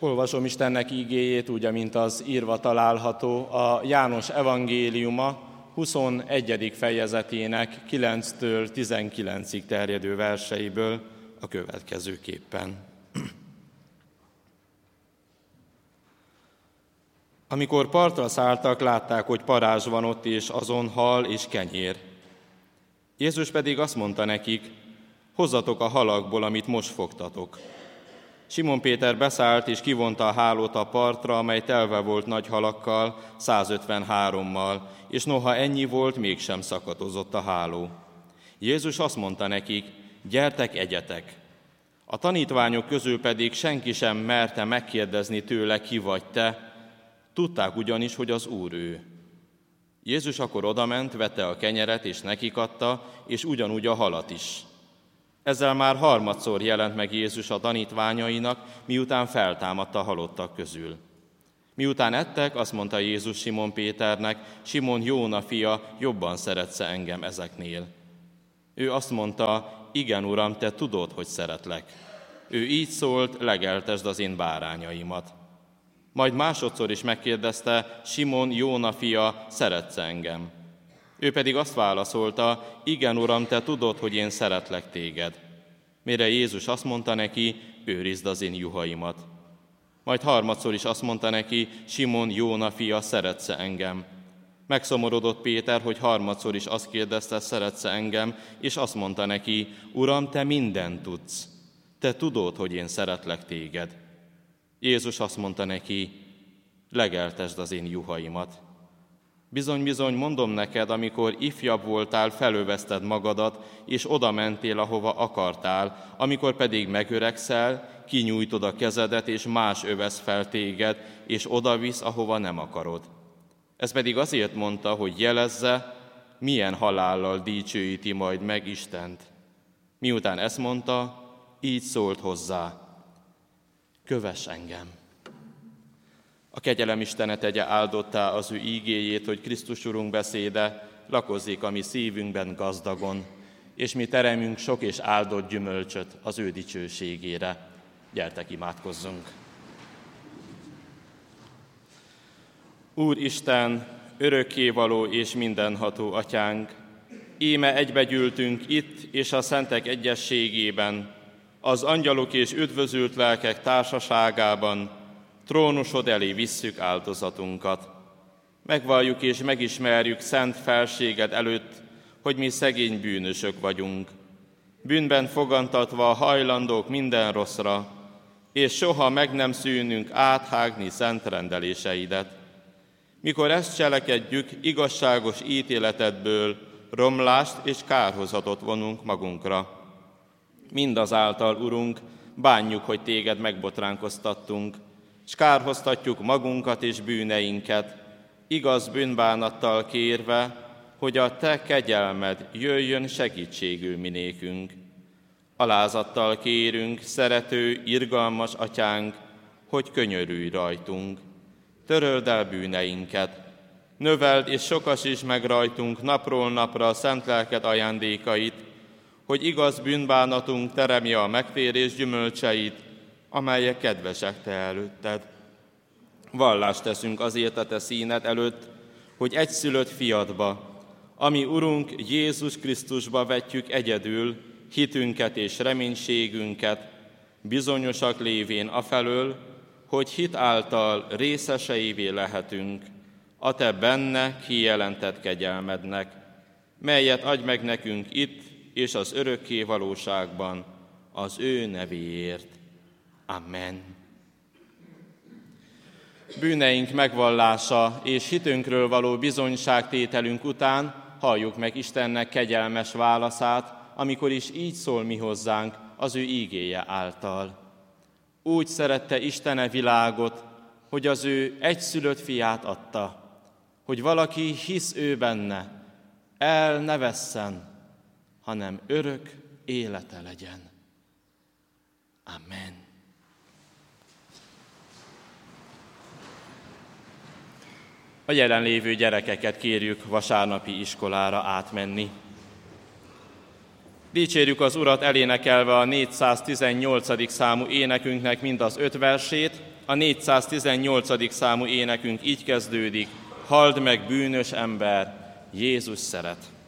Olvasom Istennek ígéjét, úgy, amint az írva található a János evangéliuma 21. fejezetének 9-től 19-ig terjedő verseiből a következőképpen. Amikor partra szálltak, látták, hogy parázs van ott, és azon hal és kenyér. Jézus pedig azt mondta nekik, hozzatok a halakból, amit most fogtatok. Simon Péter beszállt, és kivonta a hálót a partra, amely telve volt nagy halakkal, 153-mal, és noha ennyi volt, mégsem szakadozott a háló. Jézus azt mondta nekik, gyertek, egyetek. A tanítványok közül pedig senki sem merte megkérdezni tőle, ki vagy te, tudták ugyanis, hogy az Úr ő. Jézus akkor odament, vette a kenyeret, és nekik adta, és ugyanúgy a halat is. Ezzel már harmadszor jelent meg Jézus a tanítványainak, miután feltámadt a halottak közül. Miután ettek, azt mondta Jézus Simon Péternek, Simon Jóna fia, jobban szeretsz engem ezeknél? Ő azt mondta, igen, Uram, te tudod, hogy szeretlek. Ő így szólt, legeltesd az én bárányaimat. Majd másodszor is megkérdezte, Simon Jóna fia, szeretsz engem? Ő pedig azt válaszolta, igen, Uram, te tudod, hogy én szeretlek téged. Mire Jézus azt mondta neki, őrizd az én juhaimat. Majd harmadszor is azt mondta neki, Simon Jóna fia, szeretsz engem? Megszomorodott Péter, hogy harmadszor is azt kérdezte, szeretsz engem, és azt mondta neki, Uram, te mindent tudsz. Te tudod, hogy én szeretlek téged. Jézus azt mondta neki, legeltesd az én juhaimat. Bizony, bizony, mondom neked, amikor ifjabb voltál, felöveszted magadat, és oda mentél, ahova akartál, amikor pedig megöregszel, kinyújtod a kezedet, és más övesz fel téged, és odavisz, ahova nem akarod. Ez pedig azért mondta, hogy jelezze, milyen halállal dicsőíti majd meg Istent. Miután ezt mondta, így szólt hozzá, kövess engem. A kegyelem Istene tegye áldottá az ő ígéjét, hogy Krisztus Urunk beszéde lakozzék a mi szívünkben gazdagon, és mi teremünk sok és áldott gyümölcsöt az ő dicsőségére. Gyertek, imádkozzunk! Úr Isten, örökkévaló és mindenható Atyánk, íme egybegyűltünk itt és a szentek egyességében, az angyalok és üdvözült lelkek társaságában, trónusod elé visszük áldozatunkat. Megvalljuk és megismerjük szent felséged előtt, hogy mi szegény bűnösök vagyunk. Bűnben fogantatva hajlandók minden rosszra, és soha meg nem szűnünk áthágni szent rendeléseidet. Mikor ezt cselekedjük, igazságos ítéletedből romlást és kárhozatot vonunk magunkra. Mindazáltal, Urunk, bánjuk, hogy téged megbotránkoztattunk, s kárhoztatjuk magunkat és bűneinket, igaz bűnbánattal kérve, hogy a te kegyelmed jöjjön segítségül minékünk. Alázattal kérünk, szerető, irgalmas Atyánk, hogy könyörülj rajtunk. Töröld el bűneinket, növeld és sokasítsd meg rajtunk napról napra a szent lelked ajándékait, hogy igaz bűnbánatunk teremje a megtérés gyümölcseit, amelyek kedvesek te előtted. Vallást teszünk azért a te színed előtt, hogy egyszülött fiadba, ami Urunk Jézus Krisztusba vetjük egyedül hitünket és reménységünket, bizonyosak lévén afelől, hogy hit által részeseivé lehetünk a te benne kijelentett kegyelmednek, melyet adj meg nekünk itt és az örökké valóságban az ő nevéért. Amen. Bűneink megvallása és hitünkről való bizonyságtételünk után halljuk meg Istennek kegyelmes válaszát, amikor is így szól mi hozzánk az ő ígéje által. Úgy szerette Isten a világot, hogy az ő egyszülött fiát adta, hogy valaki hisz ő benne, el ne vesszen, hanem örök élete legyen. Amen. A jelenlévő gyerekeket kérjük vasárnapi iskolára átmenni. Dicsérjük az Urat elénekelve a 418. számú énekünknek mind az 5 versét, a 418. számú énekünk így kezdődik: halld meg, bűnös ember, Jézus szeret.